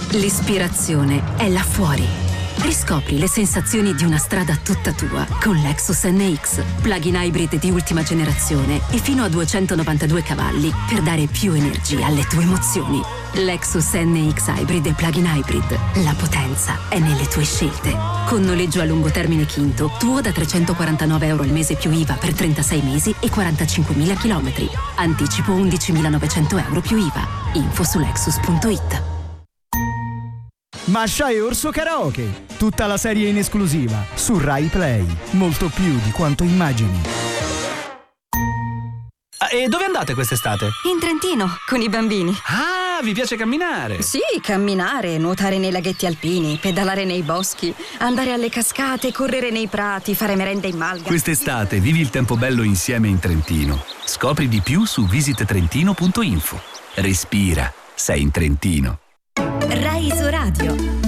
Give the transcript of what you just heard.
L'ispirazione è là fuori. Riscopri le sensazioni di una strada tutta tua con Lexus NX, plug-in hybrid di ultima generazione e fino a 292 cavalli per dare più energia alle tue emozioni. Lexus NX Hybrid e plug-in hybrid. La potenza è nelle tue scelte. Con noleggio a lungo termine Quinto, tuo da €349 al mese più IVA per 36 mesi e 45.000 chilometri. Anticipo €11.900 più IVA. Info su Lexus.it. Masha e Orso Karaoke, tutta la serie in esclusiva su Rai Play, molto più di quanto immagini. E dove andate quest'estate? In Trentino, con i bambini. Ah, vi piace camminare? Sì, camminare, nuotare nei laghetti alpini, pedalare nei boschi, andare alle cascate, correre nei prati, fare merenda in malga. Quest'estate vivi il tempo bello insieme in Trentino. Scopri di più su visittrentino.info. Respira, sei in Trentino. Rai Iso Radio.